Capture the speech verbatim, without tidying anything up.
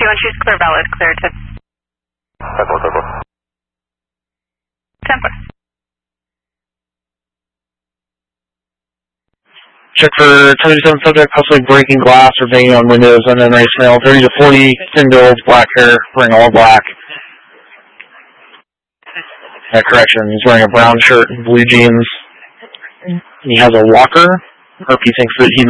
two one, she's clear valid, clear to Tempo, tempo. Tempo. Check for ten thirty-seven subject, possibly breaking glass or banging on windows, unknown race male, thirty to forty, thin build, black hair, wearing all black. Uh, correction, he's wearing a brown shirt and blue jeans. He has a walker. Hope he thinks that he